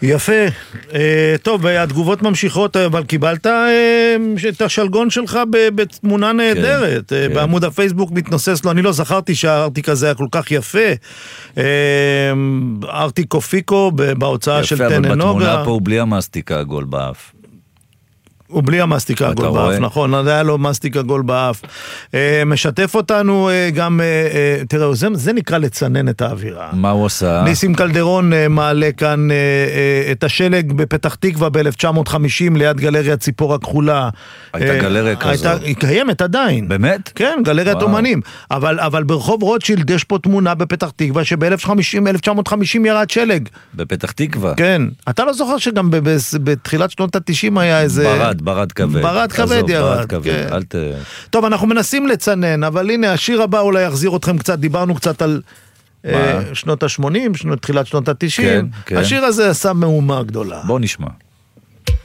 יפה. טוב, התגובות ממשיכות, אבל קיבלת את השלגון שלך בתמונה נהדרת. בעמוד הפייסבוק מתנוסס לו, אני לא זכרתי שהארטיק הזה היה כל כך יפה. ארטיק קופיקו בהוצאה של טננוגה. יפה, אבל בתמונה פה הוא בלי המסטיק העגול באף. הוא בלי המסטיק העגול באף, נכון, היה לו מסטיק עגול באף. משתף אותנו גם, תראו, זה נקרא לצנן את האווירה. מה הוא עושה? ניסים קלדרון מעלה כאן את השלג בפתח תקווה ב-1950 ליד גלריה ציפור הכחולה. הייתה גלריה כזו. היא קיימת עדיין. באמת? כן, גלריית אומנים. אבל ברחוב רוטשילד יש פה תמונה בפתח תקווה שב-1950 ירד שלג. בפתח תקווה? כן. אתה לא זוכר שגם בתחילת שנות ה-90 היה איזה... ברד כבד. ברד כבד ירד. טוב, אנחנו מנסים לצנן, אבל הנה, השיר הבא אולי יחזיר אתכם קצת, דיברנו קצת על שנות ה-80, תחילת שנות ה-90. השיר הזה עשה מהומה גדולה. בוא נשמע.